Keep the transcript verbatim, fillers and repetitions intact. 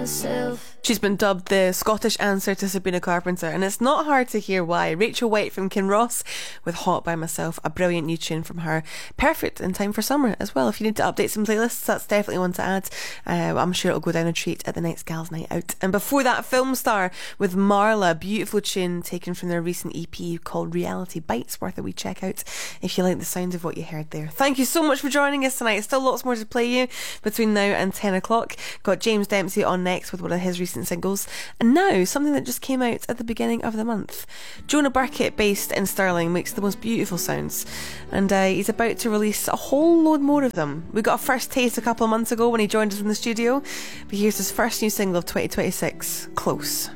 myself. She's been dubbed the Scottish answer to Sabrina Carpenter, and it's not hard to hear why. Rachel White from Kinross with Hot by Myself, a brilliant new tune from her. Perfect in time for summer as well. If you need to update some playlists, that's definitely one to add. Uh, I'm sure it'll go down a treat at the next Gals Night Out. And before that, Film Star with Marla, beautiful tune taken from their recent E P called Reality Bites, worth a wee check out if you like the sound of what you heard there. Thank you so much for joining us tonight. Still lots more to play you between now and ten o'clock. Got James Dempsey on next with one of his recent singles, and now something that just came out at the beginning of the month. Jonah Burkett, based in Stirling, makes the most beautiful sounds, and uh, he's about to release a whole load more of them. We got a first taste a couple of months ago when he joined us in the studio, but here's his first new single of twenty twenty-six, Close.